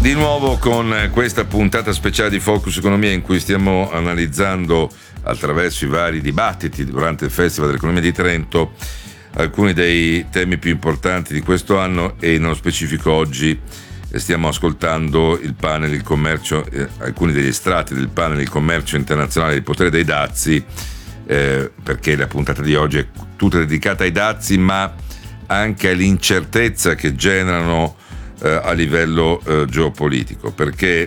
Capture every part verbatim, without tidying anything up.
Di nuovo con questa puntata speciale di Focus Economia in cui stiamo analizzando attraverso i vari dibattiti durante il Festival dell'Economia di Trento alcuni dei temi più importanti di questo anno, e nello specifico oggi stiamo ascoltando il panel il commercio, eh, alcuni degli estratti del panel il commercio internazionale del potere dei dazi, eh, perché la puntata di oggi è tutta dedicata ai dazi ma anche all'incertezza che generano a livello eh, geopolitico, perché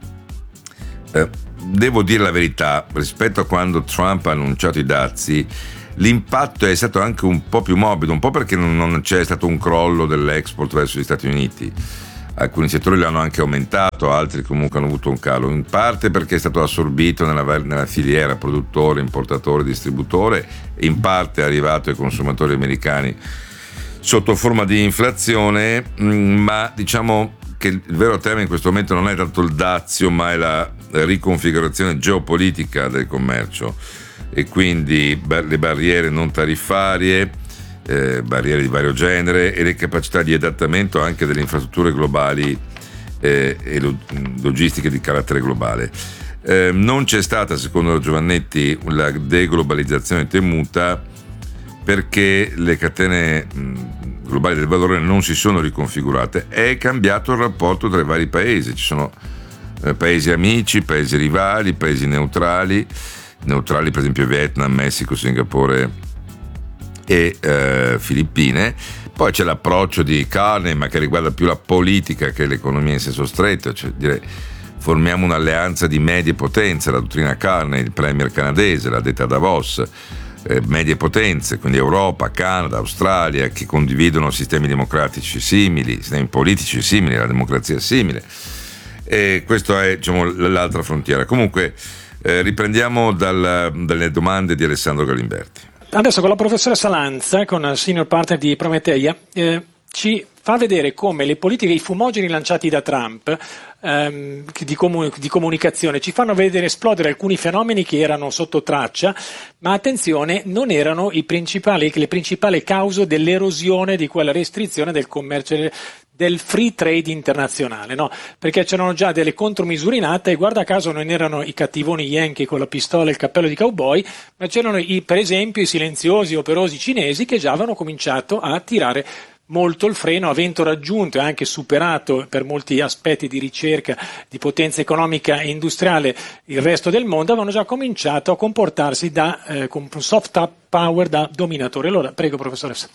eh, devo dire la verità, rispetto a quando Trump ha annunciato i dazi l'impatto è stato anche un po' più morbido, un po' perché non, non c'è stato un crollo dell'export verso gli Stati Uniti, alcuni settori l'hanno anche aumentato, altri comunque hanno avuto un calo, in parte perché è stato assorbito nella, nella filiera produttore, importatore, distributore, in parte è arrivato ai consumatori americani sotto forma di inflazione, ma diciamo che il vero tema in questo momento non è tanto il dazio ma è la riconfigurazione geopolitica del commercio, e quindi le barriere non tariffarie, eh, barriere di vario genere, e le capacità di adattamento anche delle infrastrutture globali eh, e logistiche di carattere globale. Eh, non c'è stata, secondo Giovannetti, la deglobalizzazione temuta, perché le catene globali del valore non si sono riconfigurate. È cambiato il rapporto tra i vari paesi, ci sono eh, paesi amici, paesi rivali, paesi neutrali, neutrali per esempio Vietnam, Messico, Singapore e eh, Filippine. Poi c'è l'approccio di Carney, ma che riguarda più la politica che l'economia in senso stretto, cioè dire formiamo un'alleanza di medie potenze, la dottrina Carney, il premier canadese l'ha detta a Davos. Eh, medie potenze, quindi Europa, Canada, Australia, che condividono sistemi democratici simili, sistemi politici simili, la democrazia simile, e questa è, diciamo, l'altra frontiera. Comunque eh, riprendiamo dal, dalle domande di Alessandro Galimberti. Adesso con la professoressa Lanza, con il senior partner di Prometeia, eh, ci fa vedere come le politiche, i fumogeni lanciati da Trump ehm, di, comun- di comunicazione ci fanno vedere esplodere alcuni fenomeni che erano sotto traccia, ma attenzione, non erano i principali, le principali cause dell'erosione di quella restrizione del commercio, del free trade internazionale, no? Perché c'erano già delle contromisure in atto, e guarda caso non erano i cattivoni yankee con la pistola e il cappello di cowboy, ma c'erano i, per esempio i silenziosi operosi cinesi che già avevano cominciato a tirare molto il freno, avendo raggiunto e anche superato per molti aspetti di ricerca di potenza economica e industriale il resto del mondo, avevano già cominciato a comportarsi da eh, con soft power, da dominatore. Allora, prego professoressa.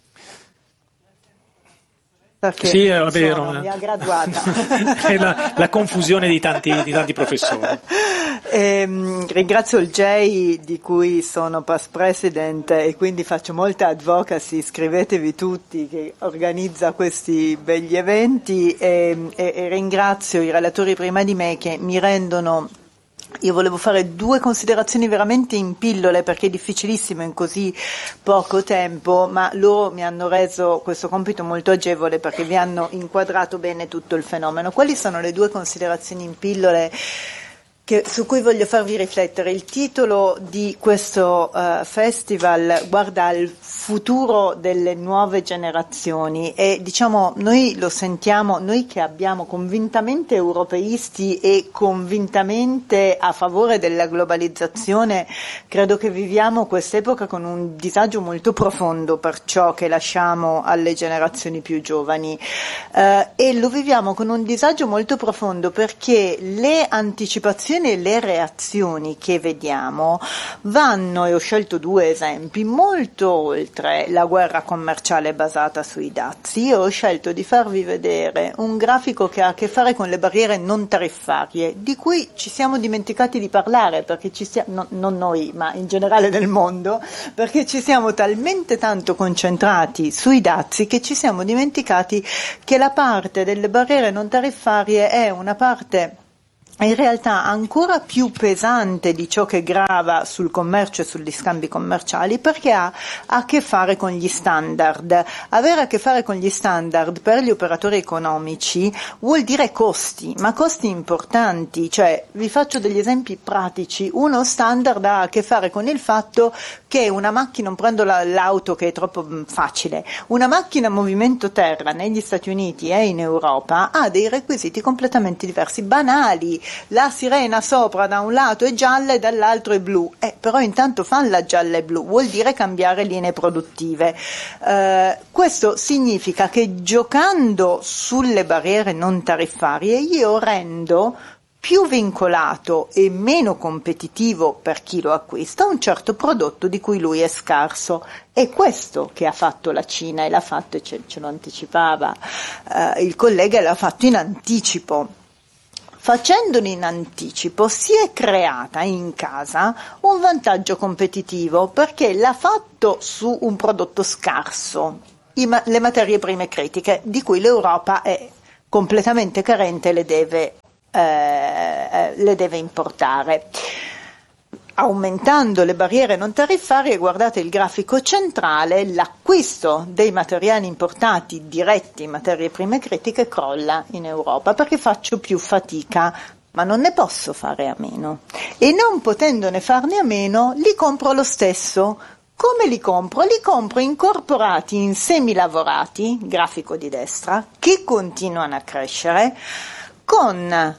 Perché sì, è vero, sono mia graduata. È la, la confusione di tanti, di tanti professori. Ehm, ringrazio il J, di cui sono past president, e quindi faccio molta advocacy, iscrivetevi tutti, che organizza questi begli eventi, e, e, e ringrazio i relatori prima di me che mi rendono. Io volevo fare due considerazioni veramente in pillole, perché è difficilissimo in così poco tempo, ma loro mi hanno reso questo compito molto agevole perché vi hanno inquadrato bene tutto il fenomeno. Quali sono le due considerazioni in pillole che, su cui voglio farvi riflettere? Il titolo di questo uh, festival guarda al futuro delle nuove generazioni, e diciamo noi lo sentiamo, noi che abbiamo convintamente europeisti e convintamente a favore della globalizzazione, credo che viviamo quest'epoca con un disagio molto profondo per ciò che lasciamo alle generazioni più giovani, uh, e lo viviamo con un disagio molto profondo perché le anticipazioni e le reazioni che vediamo vanno, e ho scelto due esempi, molto oltre la guerra commerciale basata sui dazi. Io ho scelto di farvi vedere un grafico che ha a che fare con le barriere non tariffarie, di cui ci siamo dimenticati di parlare, perché ci siamo, no, non noi, ma in generale nel mondo, perché ci siamo talmente tanto concentrati sui dazi che ci siamo dimenticati che la parte delle barriere non tariffarie è una parte in realtà ancora più pesante di ciò che grava sul commercio e sugli scambi commerciali, perché ha a che fare con gli standard. Avere a che fare con gli standard per gli operatori economici vuol dire costi, ma costi importanti. Cioè, vi faccio degli esempi pratici. Uno standard ha a che fare con il fatto che una macchina, non prendo la, l'auto che è troppo facile, una macchina a movimento terra negli Stati Uniti e in Europa ha dei requisiti completamente diversi, banali. La sirena sopra da un lato è gialla e dall'altro è blu, eh, però intanto falla gialla e blu, vuol dire cambiare linee produttive. Eh, questo significa che giocando sulle barriere non tariffarie io rendo più vincolato e meno competitivo per chi lo acquista un certo prodotto di cui lui è scarso. È questo che ha fatto la Cina, e l'ha fatto, e ce, ce lo anticipava eh, il collega, e l'ha fatto in anticipo. Facendolo in anticipo si è creata in casa un vantaggio competitivo, perché l'ha fatto su un prodotto scarso, i, le materie prime critiche, di cui l'Europa è completamente carente e le deve, eh, le deve importare. Aumentando le barriere non tariffarie, guardate il grafico centrale, l'acquisto dei materiali importati diretti in materie prime critiche crolla in Europa, perché faccio più fatica, ma non ne posso fare a meno. E non potendone farne a meno, li compro lo stesso. Come li compro? Li compro incorporati in semilavorati, grafico di destra, che continuano a crescere, con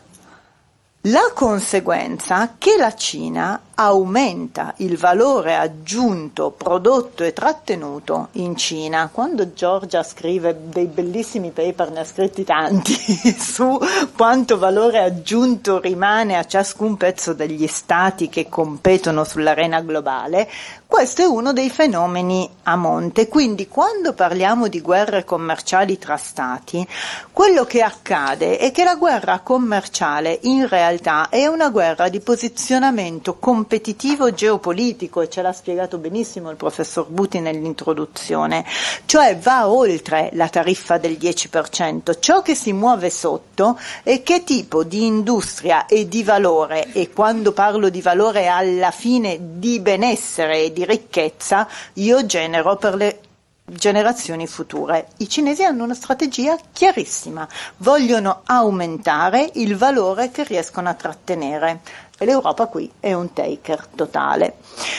la conseguenza che la Cina aumenta il valore aggiunto prodotto e trattenuto in Cina. Quando Giorgia scrive dei bellissimi paper, ne ha scritti tanti, su quanto valore aggiunto rimane a ciascun pezzo degli stati che competono sull'arena globale, questo è uno dei fenomeni a monte. Quindi quando parliamo di guerre commerciali tra stati, quello che accade è che la guerra commerciale in realtà è una guerra di posizionamento competitivo competitivo geopolitico, e ce l'ha spiegato benissimo il professor Buti nell'introduzione, cioè va oltre la tariffa del dieci per cento. Ciò che si muove sotto è che tipo di industria e di valore, e quando parlo di valore alla fine di benessere e di ricchezza, io genero per le generazioni future. I cinesi hanno una strategia chiarissima, vogliono aumentare il valore che riescono a trattenere, e l'Europa qui è un taker totale.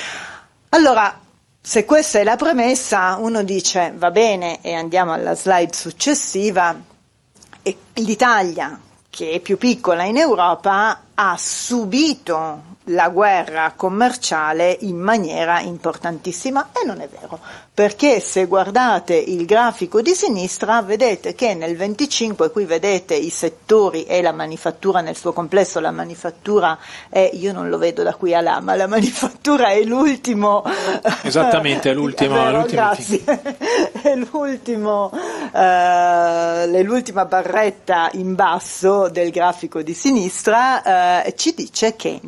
Allora, se questa è la premessa, uno dice va bene, e andiamo alla slide successiva. E l'Italia, che è più piccola in Europa, ha subito la guerra commerciale in maniera importantissima, e non è vero, perché se guardate il grafico di sinistra vedete che nel venticinque, qui vedete i settori e la manifattura nel suo complesso. La manifattura è, io non lo vedo da qui a là, ma la manifattura è l'ultimo, esattamente, è l'ultimo, è vero, l'ultimo grazie, è l'ultimo, eh, l'ultima barretta in basso del grafico di sinistra, eh, ci dice che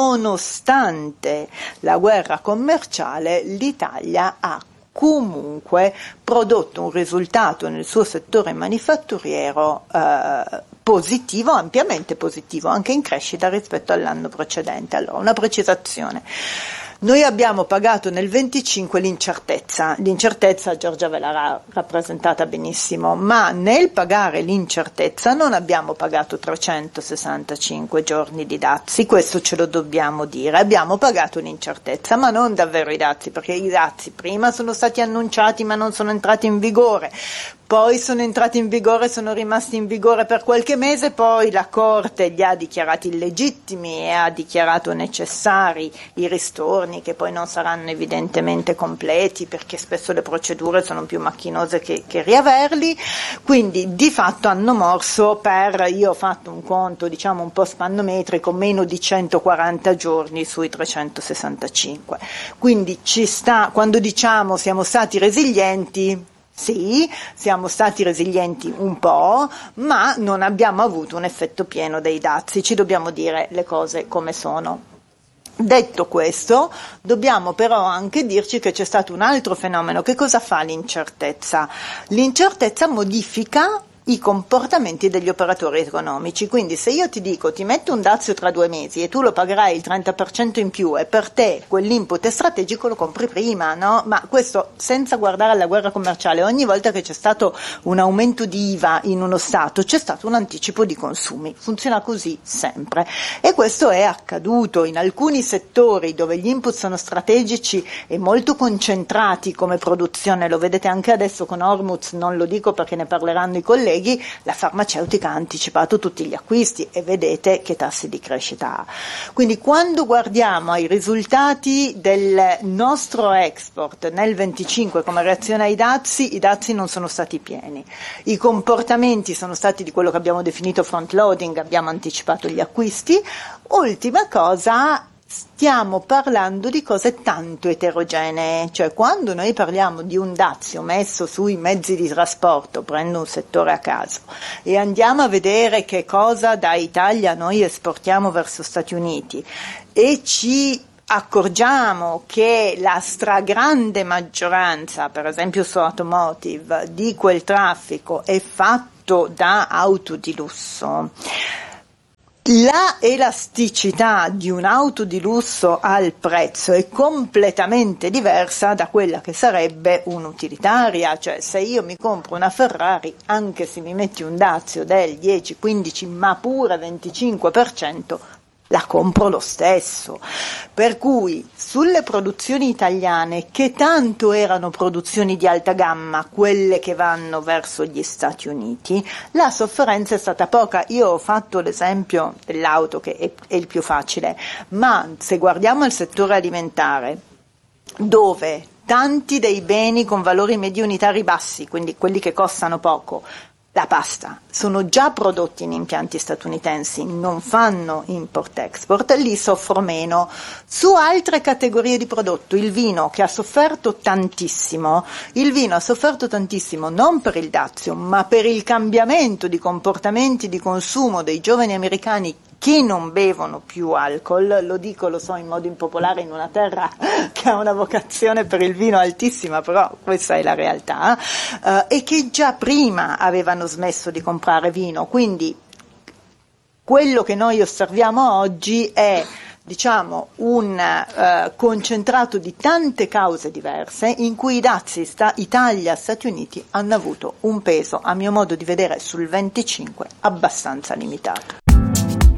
nonostante la guerra commerciale l'Italia ha comunque prodotto un risultato nel suo settore manifatturiero eh, positivo, ampiamente positivo, anche in crescita rispetto all'anno precedente. Allora, una precisazione. Noi abbiamo pagato nel venticinque l'incertezza, l'incertezza Giorgia ve l'ha rappresentata benissimo, ma nel pagare l'incertezza non abbiamo pagato trecentosessantacinque giorni di dazi, questo ce lo dobbiamo dire, abbiamo pagato l'incertezza, ma non davvero i dazi, perché i dazi prima sono stati annunciati ma non sono entrati in vigore, poi sono entrati in vigore, sono rimasti in vigore per qualche mese, poi la Corte li ha dichiarati illegittimi e ha dichiarato necessari i ristorni, che poi non saranno evidentemente completi perché spesso le procedure sono più macchinose che, che riaverli, quindi di fatto hanno morso per, io ho fatto un conto diciamo un po' spannometrico, meno di centoquaranta giorni sui trecentosessantacinque, quindi ci sta, quando diciamo siamo stati resilienti, sì, siamo stati resilienti un po', ma non abbiamo avuto un effetto pieno dei dazi, ci dobbiamo dire le cose come sono. Detto questo, dobbiamo però anche dirci che c'è stato un altro fenomeno. Che cosa fa l'incertezza? L'incertezza modifica i comportamenti degli operatori economici. Quindi se io ti dico ti metto un dazio tra due mesi e tu lo pagherai il trenta per cento in più e per te quell'input è strategico, lo compri prima, no? Ma questo senza guardare alla guerra commerciale. Ogni volta che c'è stato un aumento di I V A in uno Stato c'è stato un anticipo di consumi, funziona così sempre, e questo è accaduto in alcuni settori dove gli input sono strategici e molto concentrati come produzione. Lo vedete anche adesso con Hormuz, non lo dico perché ne parleranno i colleghi, la farmaceutica ha anticipato tutti gli acquisti e vedete che tassi di crescita ha. Quindi quando guardiamo ai risultati del nostro export nel venticinque come reazione ai dazi, i dazi non sono stati pieni, i comportamenti sono stati di quello che abbiamo definito front loading, abbiamo anticipato gli acquisti. Ultima cosa, stiamo parlando di cose tanto eterogenee, cioè quando noi parliamo di un dazio messo sui mezzi di trasporto, prendo un settore a caso, e andiamo a vedere che cosa da Italia noi esportiamo verso Stati Uniti e ci accorgiamo che la stragrande maggioranza, per esempio su automotive, di quel traffico è fatto da auto di lusso, la elasticità di un'auto di lusso al prezzo è completamente diversa da quella che sarebbe un'utilitaria. Cioè se io mi compro una Ferrari, anche se mi metti un dazio del dieci quindici ma pure venticinque per cento, la compro lo stesso. Per cui sulle produzioni italiane, che tanto erano produzioni di alta gamma, quelle che vanno verso gli Stati Uniti, la sofferenza è stata poca. Io ho fatto l'esempio dell'auto che è, è il più facile, ma se guardiamo il settore alimentare, dove tanti dei beni con valori medi unitari bassi, quindi quelli che costano poco, la pasta, sono già prodotti in impianti statunitensi, non fanno import-export, lì soffro meno. Su altre categorie di prodotto, il vino che ha sofferto tantissimo, il vino ha sofferto tantissimo non per il dazio, ma per il cambiamento di comportamenti di consumo dei giovani americani che non bevono più alcol, lo dico, lo so, in modo impopolare in una terra che ha una vocazione per il vino altissima, però questa è la realtà, eh, e che già prima avevano smesso di comprare vino. Quindi quello che noi osserviamo oggi è, diciamo, un uh, concentrato di tante cause diverse in cui i dazi sta, Italia e Stati Uniti hanno avuto un peso, a mio modo di vedere, sul venticinque abbastanza limitato.